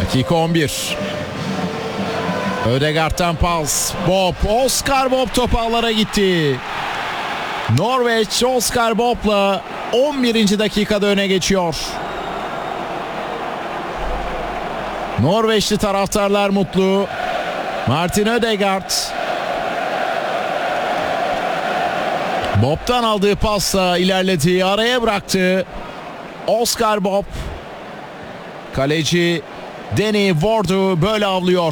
Dakika 11. Ødegaard'dan pas. Bob. Oscar Bob topu ağlara gitti. Norveç Oscar Bob'la 11. dakikada öne geçiyor. Norveçli taraftarlar mutlu. Martin Ødegaard Bob'tan aldığı pasla ilerledi. Araya bıraktı. Oscar Bob. Kaleci Danny Ward'u böyle avlıyor.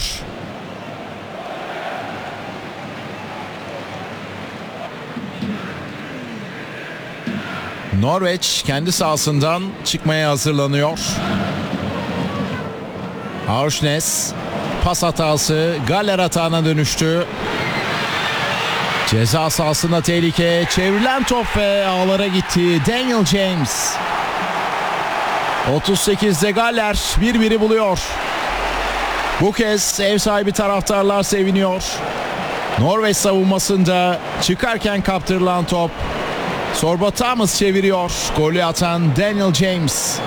Norveç kendi sahasından çıkmaya hazırlanıyor. Aursnes pas hatası Galler hatağına dönüştü. Ceza sahasında tehlike, çevrilen top ve ağlara gitti. Daniel James. 38'de Galler 1-1'i buluyor. Bu kez ev sahibi taraftarlar seviniyor. Norveç savunmasında çıkarken kaptırılan top. Sorba Thomas çeviriyor. Golü atan Daniel James.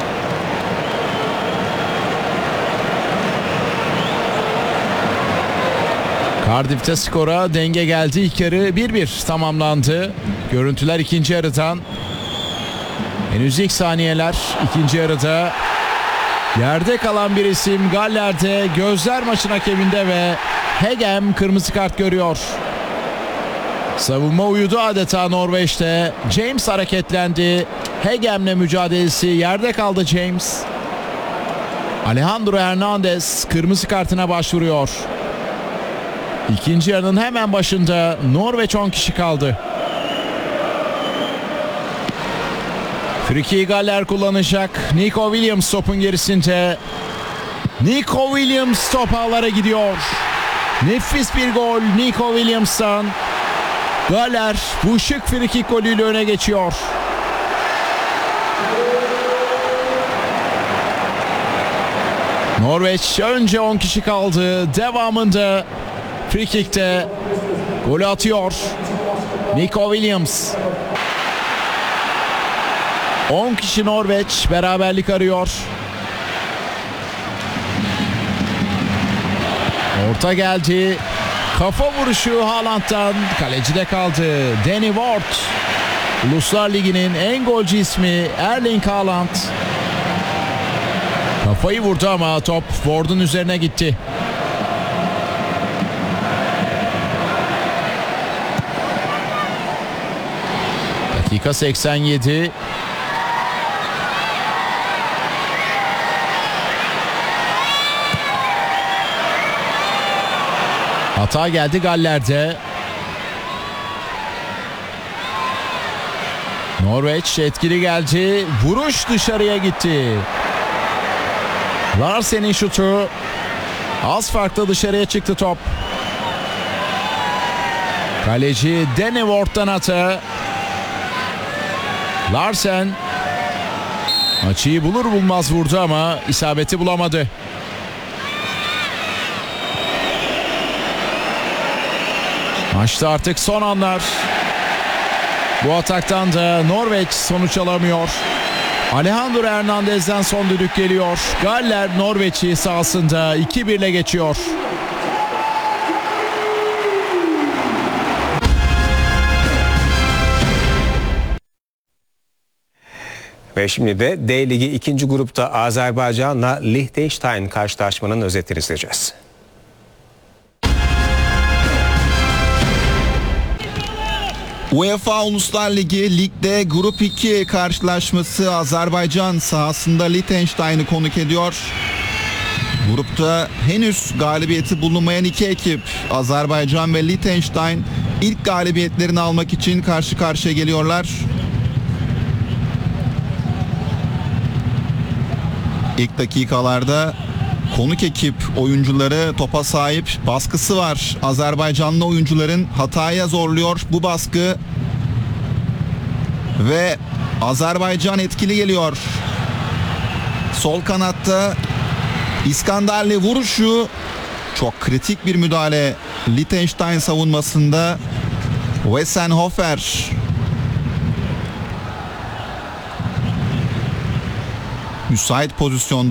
Cardiff'te skora denge geldi. İlk yarı 1-1 tamamlandı. Görüntüler ikinci yarıdan. Henüz ilk saniyeler ikinci yarıda. Yerde kalan bir isim Galler'de, gözler maçın hakeminde ve Hegem kırmızı kart görüyor. Savunma uyudu adeta Norveç'te. James hareketlendi. Hegem'le mücadelesi, yerde kaldı James. Alejandro Hernandez kırmızı kartına başvuruyor. İkinci yarının hemen başında Norveç 10 kişi kaldı. Friki Galler kullanacak. Nico Williams topun gerisinde. Nico Williams top ağlara gidiyor. Nefis bir gol Nico Williams'tan. Galler bu şık frikik golüyle öne geçiyor. Norveç önce 10 kişi kaldı. Devamında frikikte golü atıyor Nico Williams. 10 kişi Norveç beraberlik arıyor. Orta geldi. Kafa vuruşu Haaland'dan, kalecide kaldı. Danny Ward. Uluslar Ligi'nin en golcü ismi Erling Haaland. Kafayı vurdu ama top Ward'un üzerine gitti. Dakika 87. Hata geldi Galler'de. Norveç etkili geldi. Vuruş dışarıya gitti. Larsen'in şutu. Az farklı dışarıya çıktı top. Kaleci Danny Ward'dan hata. Larsen açıyı bulur bulmaz vurdu ama isabeti bulamadı. Maçta artık son anlar. Bu ataktan da Norveç sonuç alamıyor. Alejandro Hernandez'den son düdük geliyor. Galler Norveç'i sahasında 2-1 ile geçiyor. Ve şimdi de D Ligi 2. grupta Azerbaycan'la Liechtenstein karşılaşmanın özetini izleyeceğiz. UEFA Uluslar Ligi Lig'de Grup 2 karşılaşması Azerbaycan sahasında Liechtenstein'i konuk ediyor. Grupta henüz galibiyeti bulunmayan iki ekip Azerbaycan ve Liechtenstein ilk galibiyetlerini almak için karşı karşıya geliyorlar. İlk dakikalarda konuk ekip oyuncuları topa sahip, baskısı var. Azerbaycanlı oyuncuların hataya zorluyor bu baskı. Ve Azerbaycan etkili geliyor. Sol kanatta İskanderli vuruşu, çok kritik bir müdahale Liechtenstein savunmasında. Wesenhofer müsait pozisyonda